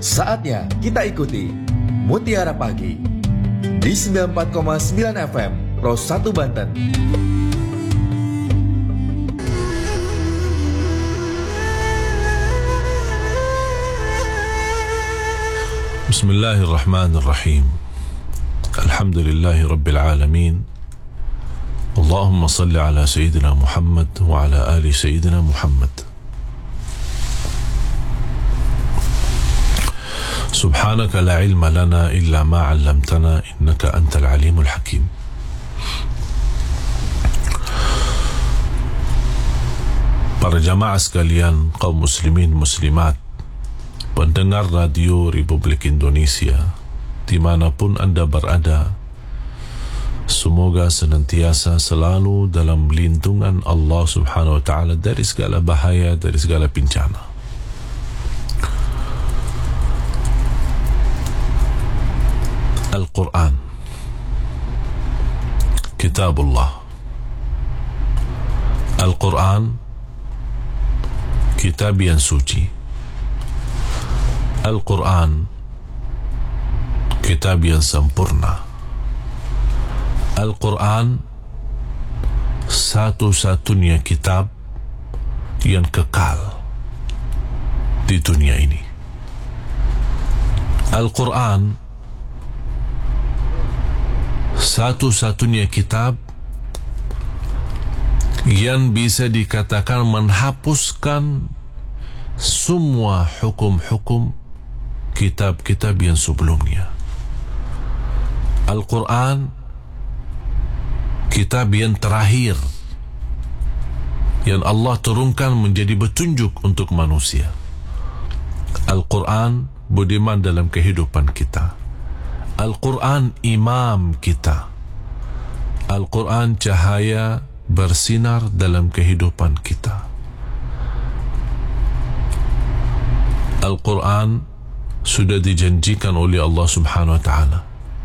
Saatnya kita ikuti Mutiara Pagi di 94,9 FM Pro 1 Banten. Bismillahirrahmanirrahim. Alhamdulillahi Rabbil Alamin. Allahumma salli ala Sayyidina Muhammad wa ala ali Sayyidina Muhammad. Subhanaka la ilma lana illa ma 'allamtana innaka antal alimul hakim. Para jamaah sekalian, kaum muslimin muslimat, pendengar radio Republik Indonesia dimanapun Anda berada, semoga senantiasa selalu dalam lindungan Allah subhanahu wa ta'ala dari segala bahaya, dari segala bencana. Al-Quran, Kitabullah. Al-Quran, kitab yang suci. Al-Quran, kitab yang sempurna. Al-Quran, satu-satunya kitab yang kekal di dunia ini. Al-Quran, satu-satunya kitab yang bisa dikatakan menghapuskan semua hukum-hukum kitab-kitab yang sebelumnya. Al-Quran, kitab yang terakhir yang Allah turunkan menjadi petunjuk untuk manusia. Al-Quran budiman dalam kehidupan kita. Al-Quran imam kita. Al-Quran cahaya bersinar dalam kehidupan kita. Al-Quran sudah dijanjikan oleh Allah subhanahu wa ta'ala.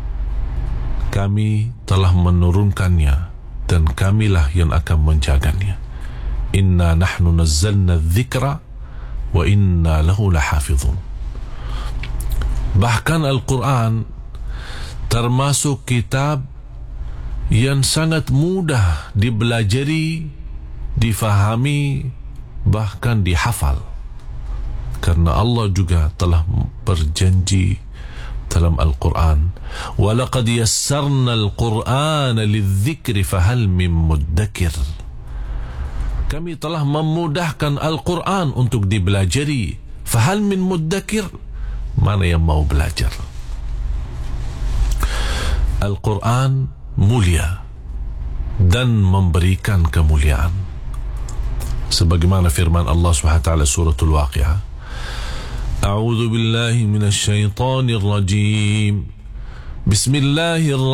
Kami telah menurunkannya dan kamilah yang akan menjaganya. Inna nahnu nazzalna dzikra wa inna lahu lahafizun. Bahkan Al-Quran termasuk kitab yang sangat mudah dipelajari, difahami, bahkan dihafal. Karena Allah juga telah berjanji dalam Al-Quran, وَلَقَدْ يَسَّرْنَا الْقُرْآنَ لِلذِّكْرِ فَهَلْ مِن مُدَّكِرٍ. Kami telah memudahkan Al-Quran untuk dipelajari. فَهَلْ مِن مُدَّكِرٍ. Mana yang mau belajar? Al-Quran mulia dan memberikan kemuliaan. Sebagaimana firman Allah SWT suratul Waqi'ah, A'udzu billahi minasy syaithanir rajim. Bismillahirrahmanirrahim.